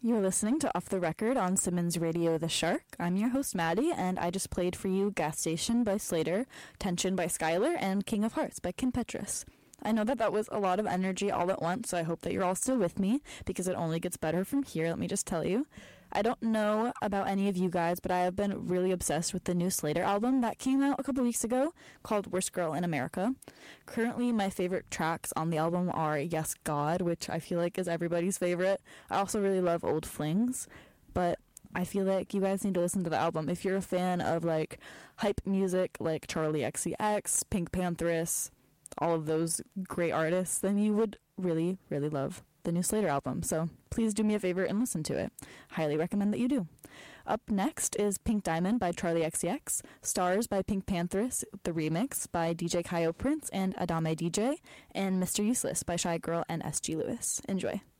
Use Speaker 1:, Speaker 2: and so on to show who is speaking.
Speaker 1: You're listening to Off the Record on Simmons Radio The Shark. I'm your host, Maddie, and I just played for you Gas Station by Slater, Tension by Skylar, and King of Hearts by Kim Petras. I know that was a lot of energy all at once, so I hope that you're all still with me, because it only gets better from here, let me just tell you. I don't know about any of you guys, but I have been really obsessed with the new Slater album that came out a couple weeks ago, called Worst Girl in America. Currently, my favorite tracks on the album are Yes God, which I feel like is everybody's favorite. I also really love Old Flings, but I feel like you guys need to listen to the album. If you're a fan of, like, hype music, like Charlie XCX, Pink Panthers, all of those great artists, then you would really, really love the new Slater album. So please do me a favor and listen to it. Highly recommend that you do. Up next is Pink Diamond by Charlie XCX, Stars by Pink Panthers, the remix by DJ Kyo Prince and Adame DJ, and Mr. Useless by Shy Girl and SG Lewis. Enjoy.